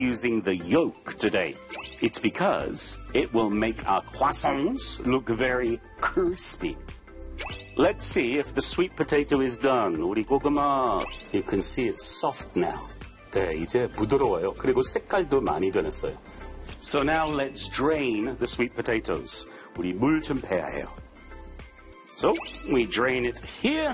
using the yolk today. It's because it will make our croissants look very crispy. Let's see if the sweet potato is done. 우리 고구마, you can see it's soft now. 네, 이제 부드러워요. 그리고 색깔도 많이 변했어요. So now let's drain the sweet potatoes. 우리 물 좀 빼야 해요. So we drain it here.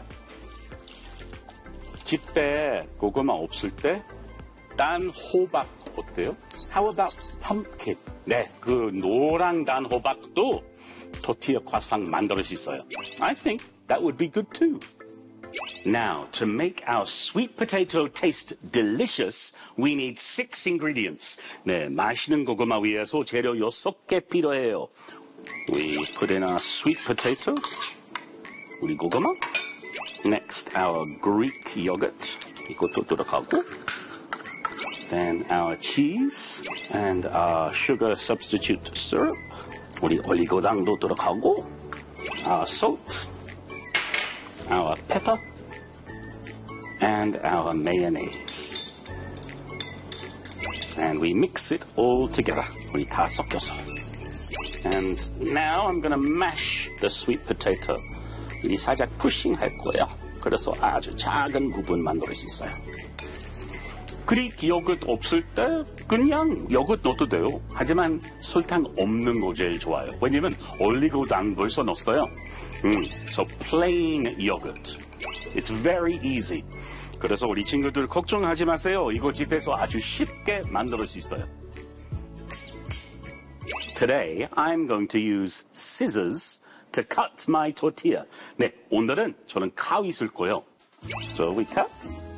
집에 고구마 없을 때 단 호박 어때요? How about pumpkin? 네, 그 노랑 단 호박도 토티아 croissant 만들 수 있어요. I think that would be good too. Now, to make our sweet potato taste delicious, we need 6 ingredients. 네, 맛있는 고구마 위해서 재료 6개 필요해요. We put in our sweet potato, 우리 고구마. Next, our Greek yogurt. 이것도 들어가고. Then our cheese and our sugar substitute syrup. 우리 올리고당도 들어가고. Our salt, our pepper, and our mayonnaise. And we mix it all together. 우리 다 섞여서. And now I'm going to mash the sweet potato. 이 살짝 푸싱 할 거예요. 그래서 아주 작은 부분 만들 수 있어요. 그릭 요거트 없을 때 그냥 요거트 넣어도 돼요. 하지만 설탕 없는 거 제일 좋아요. 왜냐면 올리고당 벌써 넣었어요. So plain yogurt. It's very easy. 그래서 우리 친구들 걱정하지 마세요. 이거 집에서 아주 쉽게 만들 수 있어요. Today I'm going to use scissors to cut my tortilla. 네, 오늘은 저는 가위 쓸 거예요. So we cut.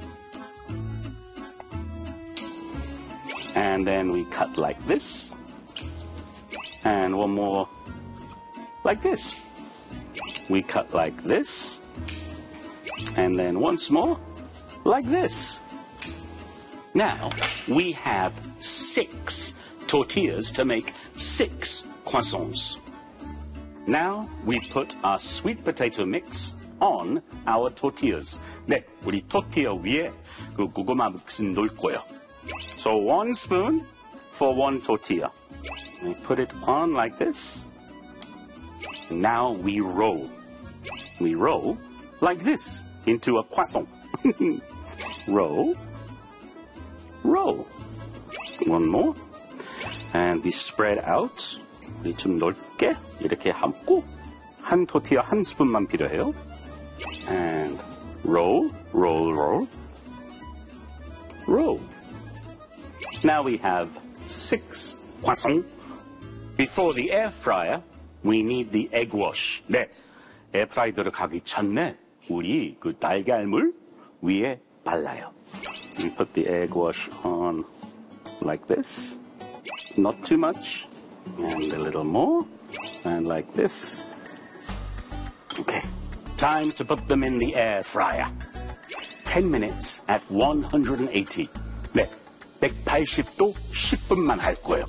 And then we cut like this. And one more like this. We cut like this. And then once more like this. Now, we have 6 tortillas to make 6 croissants. Now, we put our sweet potato mix on our tortillas. 네, 우리 토티아 위에 그 고구마 믹스 넣을 거예요. So 1 spoon for 1 tortilla. We put it on like this. Now we roll. We roll like this into a croissant. Roll. Roll. One more. And we spread out. 우리 좀 넓게 이렇게 함고 한 토티아 1 스푼만 필요해요. And roll, roll, roll. Roll. Now we have 6 croissants. Before the air fryer, we need the egg wash. 네, 에어프라이어 들어가기 전에 우리 그 달걀물 위에 발라요. We put the egg wash on like this. Not too much. And a little more. And like this. Okay. Time to put them in the air fryer. 10 minutes at 180. 네, 180도 10분만 할 거예요.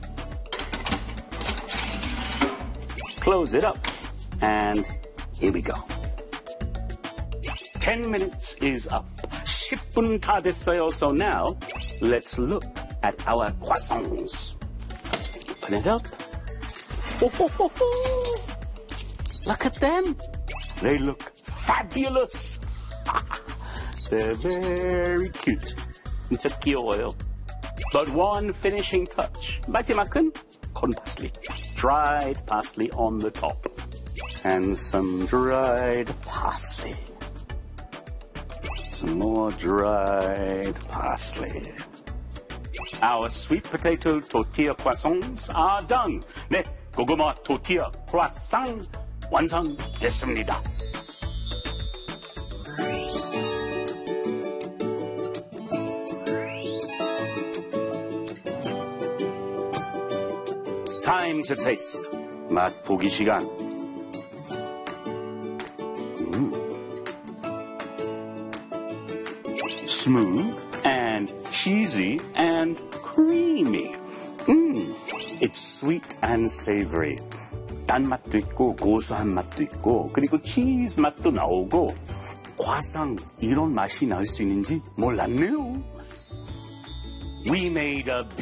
Close it up. And here we go. 10 minutes is up. 10분 다 됐어요. So now, let's look at our croissants. Open it up. Look at them. They look fabulous. They're very cute. 진짜 귀여워요. But one finishing touch. 마지막은 corn parsley. Dried parsley on the top. And some dried parsley. Some more dried parsley. Our sweet potato tortilla croissants are done. 네, 고구마 tortilla croissant 완성됐습니다. Time to taste. 맛 보기 시간. Smooth and cheesy and creamy. It's sweet and savory. 단맛도 있고 고소한 맛도 있고 그리고 치즈 맛도 나오고 croissant 이런 맛이 날 수 있는지 몰랐네요. We made a